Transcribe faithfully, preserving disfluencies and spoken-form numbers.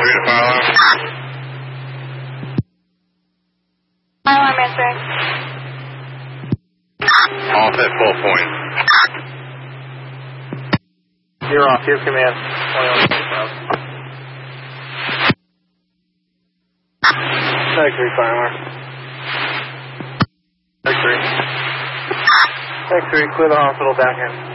three to fire alarm. Fire alarm answering. Off at full point. You're off. Your command. twenty-one twenty-five. Take three, fire alarm. Take three. Take three, clear the hospital back in.